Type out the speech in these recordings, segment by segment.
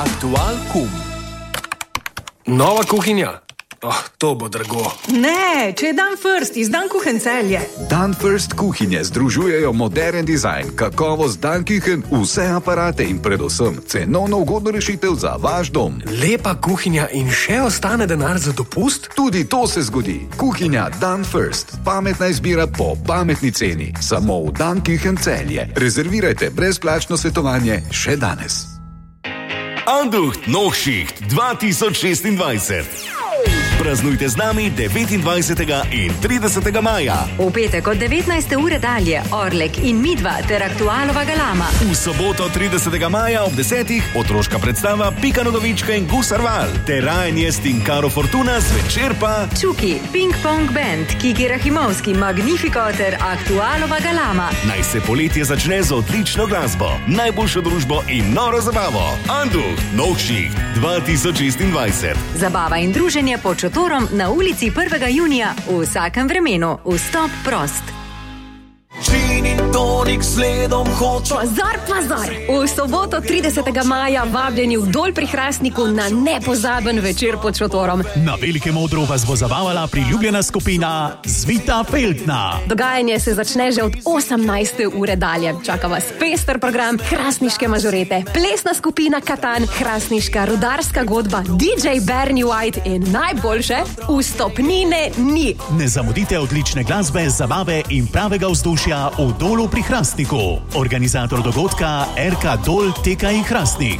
Aktual kum. Nova kuhinja? To bo drago. Ne, če je Dan First iz Dan Kuchen Celje. Dan First kuhinje združujejo modern dizajn, kakovost Dan Kuchen, vse aparate in predvsem cenovno ugodno rešitev za vaš dom. Lepa kuhinja in še ostane denar za dopust? Tudi to se zgodi. Kuhinja Dan First. Pametna izbira po pametni ceni. Samo v Dan Kuchen Celje. Rezervirajte brezplačno svetovanje še danes. Anducht Nochschicht 2026. Praznujte z nami 29. in 30. maja. V petek od 19. ure dalje Orlek in Midva ter Aktualova galama. V soboto 30. maja ob 10. otroška predstava Pika Nogavička in Gusar Val. Terajanje s Tinkaro Fortuna zvečer pa Čuki, Ping Pong Band, Kiki Rahimovski, Magnifico ter Aktualova galama. naj se poletje začne z odlično glasbo, najboljšo družbo in noro zabavo. Anducht Nochschicht 2026. Zabava in druženje pod šotorom na ulici 1. junija v vsakem vremenu. Vstop prost. Gin in tonik sledom hočo. Pozor! V soboto 30. maja vabljeni v Dol pri Hrastniku na nepozaben večer pod šotorom. Na velikem odru vas bo zabavala priljubljena skupina Zvita Feltna. Dogajanje se začne že od 18. ure dalje. Čaka vas pester program, hrastniške mažorete, plesna skupina Katan, hrastniška rudarska godba, DJ Bernie White in najboljše, vstopnine ni. Ne zamudite odlične glasbe, zabave in pravega vzdušja v Dolu pri Hrastniku. Organizator dogodka RK Dol TKI Hrastnik.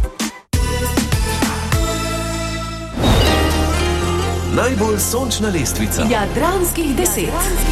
Najbolj sončna lestvica. Jadranskih 10.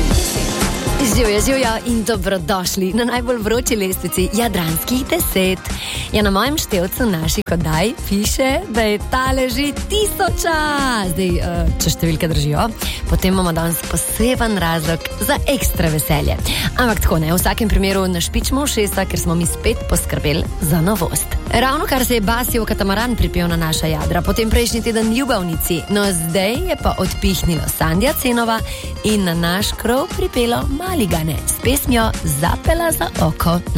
Živja in dobrodošli na najbolj vroči lestvici Jadranskih 10. Ja, na mojem števcu naših oddaj piše, da je tale že 1000. Zdaj, če številke držijo, potem imamo danes poseben razlog za ekstra veselje. Ampak tako ne, v vsakem primeru našpičimo ušesa, ker smo mi spet poskrbeli za novost. Ravno kar se je Basijev katamaran pripel na naša jadra, potem prejšnji teden ljubavnici, no zdaj je pa odpihnilo Sandja Cenova in na naš krov pripelo Maligane s pesmijo Zapela za oko.